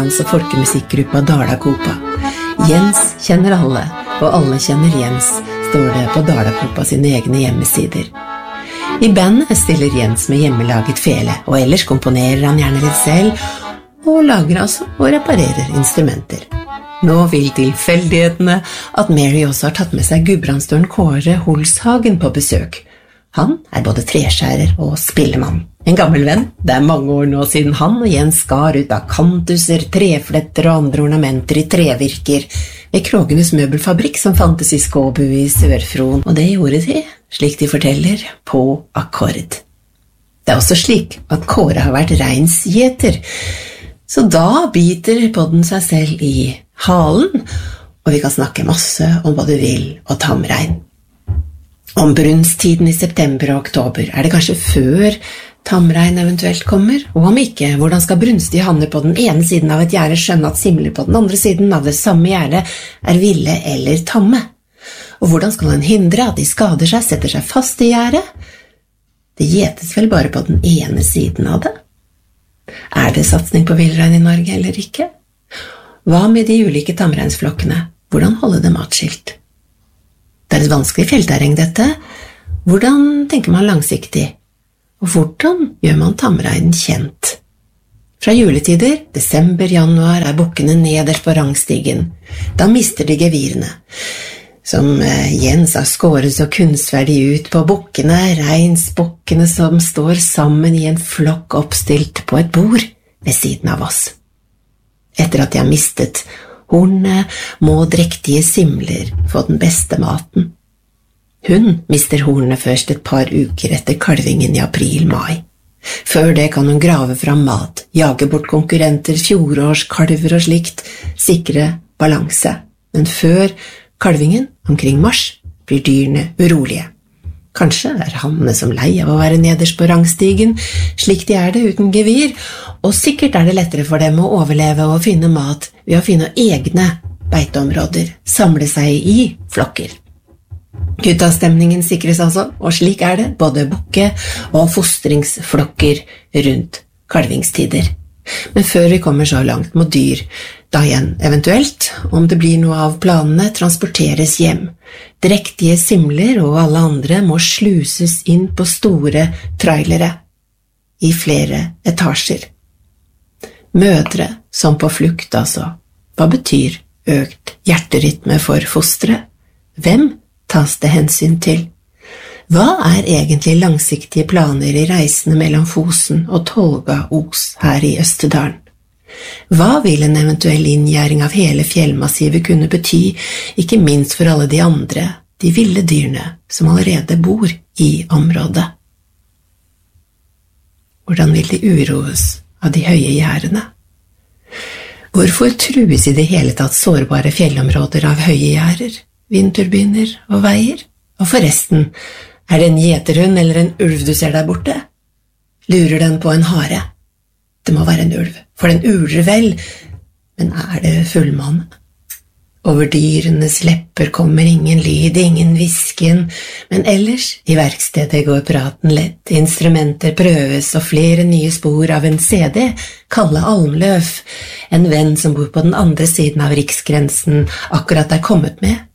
og folkemusikkgruppa Dalakopa. Jens kjenner alle, og alle kjenner Jens, står det på Dalakopa sine egne hjemmesider. I bandet stiller Jens med hjemmelaget fele, og ellers komponerer han gjerne litt selv, og lager altså og reparerer instrumenter. Nå vil tilfeldighetene at Mary også har tatt med seg gudbrandsdølen Kåre Holshagen på besøk. Han er både treskjærer og spillemann. En gammel venn, det er mange år nå siden han og Jens skar ut av kantuser, trefletter og andre ornamenter i trevirker ved Krogenes møbelfabrikk som fantes i Skåbu i Sør-Fron, og det gjorde de, slik de forteller, på akkord. Det er også slik at Kåre har vært reinsgjeter, så da biter podden seg selv i halen, og vi kan snakke masse om hva du vil og tamrein. Om brunsttiden i september og oktober er det kanskje før tamrein eventuelt kommer, og om ikke, hvordan skal brunstige hanner på den ene siden av et gjerde skjønne at simler på den andre siden av det samme gjerde er ville eller tamme? Og hvordan skal en hindre at de skader seg, setter seg fast i gjerdet? Det gjetes vel bare på den ene siden av det? Er det satsning på villrein i Norge eller ikke? Hva med de ulike tamreinsflokkene? Hvordan holde dem atskilt? Det er et vanskelig felterreng dette. Hvordan tenker man langsiktig? Og hvordan gjør man tamreinen kjent? Fra juletider, desember, januar, er bukkene nederst på rangstigen. Da mister de gevirene. Som Jens har skåret så kunstferdig ut på bukkene, reinsbukkene som står sammen i en flokk oppstilt på et bord ved siden av oss. Etter at de har mistet hornene, må drektige simler få den beste maten. Hun mister hornene først et par uker etter kalvingen i april-mai. Før det kan hun grave fram mat, jage bort konkurrenter, fjorårskalver og slikt, sikre balanse. Men før kalvingen, omkring mars, blir dyrene urolige. Kanskje er hannene som lei av å være nederst på rangstigen, slik de er det uten gevir, og sikkert er det lettere for dem å overleve og finne mat ved å finne egne beiteområder, samle seg i flokker. Guttastemningen sikres altså, og slik er det både bukke- og fostringsflokker rundt kalvingstider. Men før vi kommer så langt må dyr, da igjen eventuelt, om det blir noe av planene, transporteres hjem. Drektige simler og alle andre må sluses inn på store trailere, i flere etasjer. Mødre som på flukt, altså. Hva betyr økt hjerterytme for fostre? Hvem tas det hensyn til? Hva er egentlig langsiktige planer i reisene mellom Fosen og Tolga-Os her i Østerdalen? Hva vil en eventuell inngjæring av hele fjellmassivet kunne bety, ikke minst for alle de andre, de ville dyrene som allerede bor i området? Hvordan vil de uroes av de høye gjerdene? Hvorfor trues i det hele tatt sårbare fjellområder av høye gjerder, vindturbiner og veier? Og forresten, er det en gjeterhund eller en ulv du ser der borte? Lurer den på en hare? Det må være en ulv, for den uler vel, men er det fullmåne? Over dyrenes lepper kommer ingen lyd, ingen hvisken, men ellers i verkstedet går praten lett, instrumenter prøves og flere nye spor av en CD, Kalle Almløf, en venn som bor på den andre siden av riksgrensen, akkurat er kommet med,